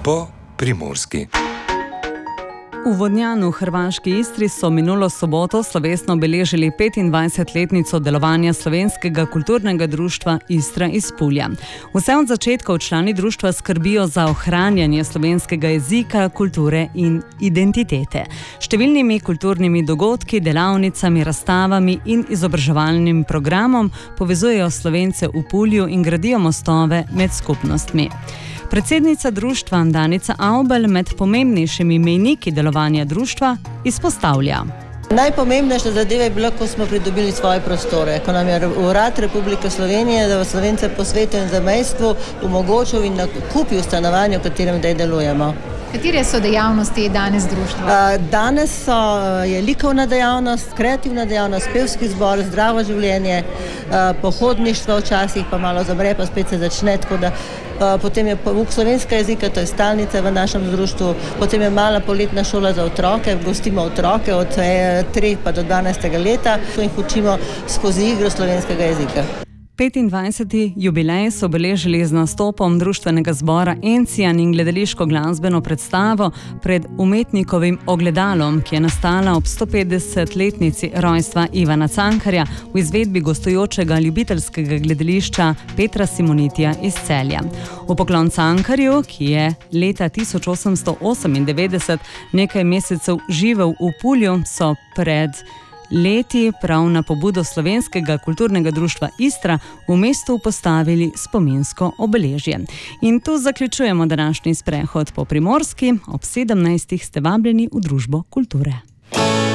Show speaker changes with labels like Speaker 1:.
Speaker 1: po Primorski.
Speaker 2: V Vodnjanu, hrvaški Istri, so minulo soboto slovesno obeležili 25-letnico delovanja Slovenskega kulturnega društva Istra iz Pulja. Vse od začetkov člani društva skrbijo za ohranjanje slovenskega jezika, kulture in identitete. Številnimi kulturnimi dogodki, delavnicami, razstavami in izobraževalnim programom povezujejo Slovence v Pulju in gradijo mostove med skupnostmi. Predsednica društva Danica Avbelj med pomembnejšimi mejniki delovanja društva izpostavlja.
Speaker 3: Najpomembnejša zadeva je bila, ko smo pridobili svoje prostore, ko nam je Urad Republike Slovenije, da v Slovence po svetu in zamejstvu omogočil in nakupil stanovanje, v katerem zdaj delujemo.
Speaker 4: Katere so dejavnosti danes društva?
Speaker 3: Danes je likovna dejavnost, kreativna dejavnost, pevski zbor, zdravo življenje, pohodništvo, včasih pa malo zamre, pa spet se začne, tako da potem je pouk slovenskega jezika, to je stalnica v našem društvu, potem je mala poletna šola za otroke, gostimo otroke od 3 pa do 12. leta, ko jih učimo skozi igro slovenskega jezika.
Speaker 2: 25. jubilej so obeležili z nastopom društvenega zbora Encijan in gledališko glasbeno predstavo pred umetnikovim ogledalom, ki je nastala ob 150-letnici rojstva Ivana Cankarja v izvedbi gostujočega ljubiteljskega gledališča Petra Simonitija iz Celja. V poklon Cankarju, ki je leta 1898 nekaj mesecev živel v Pulju, so pred leti prav na pobudo Slovenskega kulturnega društva Istra v mestu postavili spominsko obeležje. In tu zaključujemo današnji sprehod po Primorski. Ob 17. ste vabljeni v družbo kulture.